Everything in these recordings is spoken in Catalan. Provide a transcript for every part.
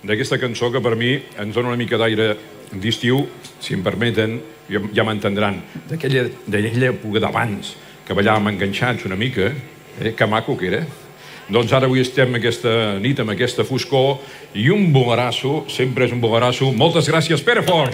d'aquesta cançó que per mi ens dona una mica d'aire d'estiu, si em permeten, ja m'entendran, d'aquella època d'abans, que ballàvem enganxats una mica, que maco que era. Doncs ara avui estem aquesta nit amb aquesta foscor i un bolerasso, sempre és un bolerasso. Moltes gràcies, Pere Fort!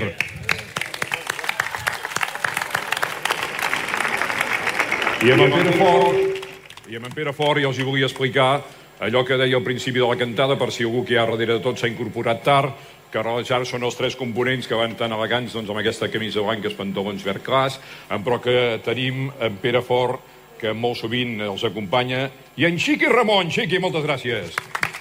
I amb en Pere Fort ja els hi volia explicar allò que deia al principi de la cantada, per si algú que hi ha darrere de tot s'ha incorporat tard, que ja són els tres components que van tan elegants amb aquesta camisa blanca, pantalons verd clars, però que tenim en Pere Fort, que molt sovint els acompanya, i en Xiqui Ramon. Xiqui, moltes gràcies.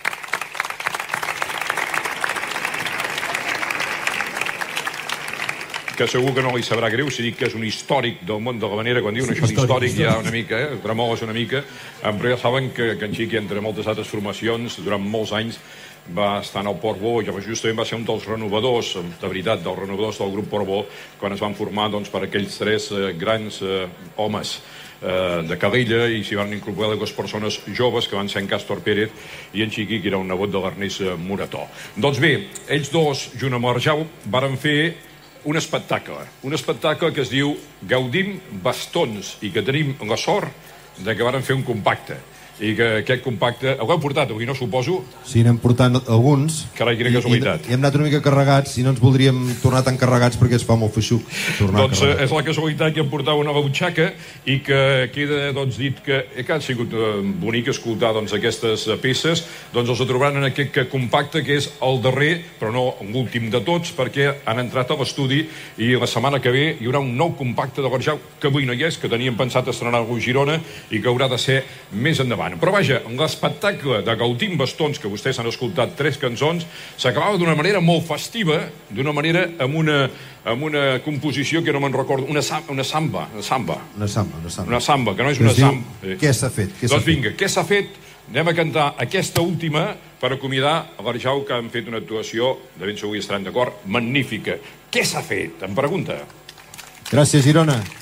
Que segur que no li sabrà greu si dic que és un històric del món de la manera, quan diuen això d'històric ja una mica, tremoles una mica, però ja saben que en Xiqui, entre moltes altres formacions, durant molts anys va estar en el Portbó, i justament va ser un dels renovadors, de veritat, dels renovadors del grup Portbó, quan es van formar per aquells tres grans homes de Calella, i s'hi van incorporar dues persones joves que van ser en Càstor Pérez i en Xiqui, que era un nebot de l'Ernest Morató. Doncs bé, ells dos, junt amb l'Arjau, varen fer un espectacle que es diu Gaudim Bastons, i que tenim la sort de que varen fer un compacte, i que aquest compacte el heu portat avui, no suposo? Sí, n'hem portat alguns. Carai, quina casualitat. I hem anat una mica carregats, i no ens voldríem tornar tan carregats perquè es fa molt feixuc. Doncs és la casualitat que em portava una butxaca i que queda dit que ha sigut bonic escoltar aquestes peces, doncs els trobaran en aquest compacte que és el darrer, però no l'últim de tots, perquè han entrat a l'estudi i la setmana que ve hi haurà un nou compacte de l'Arjau, que avui no hi és, que teníem pensat estrenar-lo a Girona i que haurà de ser més endavant. Però vaja, l'espectacle de Gaudim Bastons, que vostès han escoltat 3 cançons, s'acabava d'una manera molt festiva, d'una manera amb una composició que no me'n recordo, una samba, que no és una samba. Què s'ha fet? Doncs vinga, què s'ha fet? Anem a cantar aquesta última per acomiadar l'Arjau, que han fet una actuació, de ben segur hi estaran d'acord, magnífica. Què s'ha fet? Em pregunta. Gràcies, Girona.